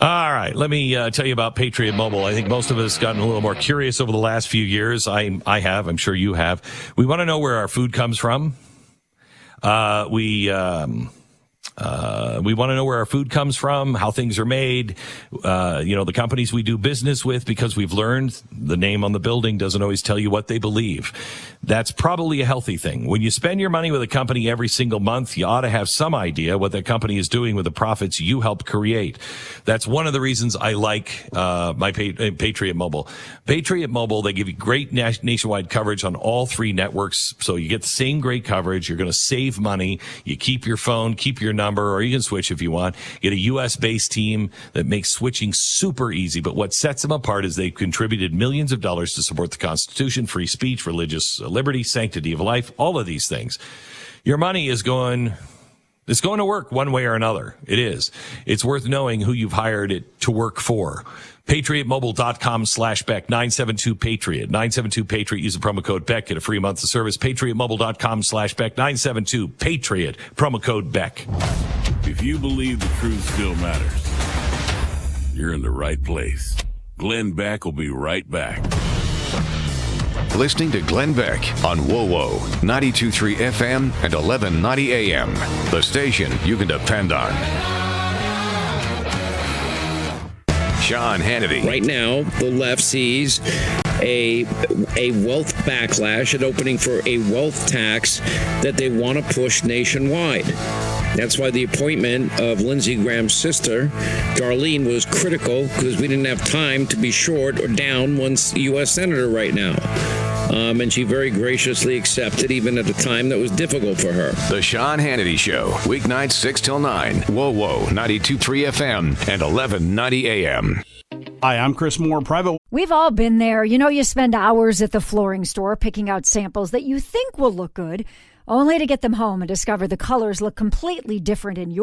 All right, let me tell you about Patriot Mobile. I think most of us gotten a little more curious over the last few years. I have. I'm sure you have. We want to know where our food comes from. We want to know where our food comes from, how things are made, the companies we do business with, because we've learned the name on the building doesn't always tell you what they believe. That's probably a healthy thing. When you spend your money with a company every single month, you ought to have some idea what that company is doing with the profits you helped create. That's one of the reasons I like my Patriot Mobile. Patriot Mobile, they give you great nationwide coverage on all three networks, so you get the same great coverage. You're going to save money. You keep your phone, keep your number, or you can switch if you want. Get a U.S.-based team that makes switching super easy. But what sets them apart is they've contributed millions of dollars to support the Constitution, free speech, religious liberty, sanctity of life, all of these things. Your money is going to work one way or another. It is. It's worth knowing who you've hired it to work for. PatriotMobile.com/Beck, 972-PATRIOT. 972-PATRIOT. Use the promo code Beck. Get a free month of service. PatriotMobile.com/Beck, 972-PATRIOT. Promo code Beck. If you believe the truth still matters, you're in the right place. Glenn Beck will be right back. Listening to Glenn Beck on WOWO, 92.3 FM and 1190 AM. The station you can depend on. Sean Hannity. Right now, the left sees a wealth backlash, an opening for a wealth tax that they want to push nationwide. That's why the appointment of Lindsey Graham's sister, Darlene, was critical, because we didn't have time to be short or down one U.S. senator right now. And she very graciously accepted, even at a time that was difficult for her. The Sean Hannity Show, weeknights 6 till 9. WOWO, 92.3 FM and 1190 AM. Hi, I'm Chris Moore, private. We've all been there. You spend hours at the flooring store picking out samples that you think will look good, only to get them home and discover the colors look completely different in your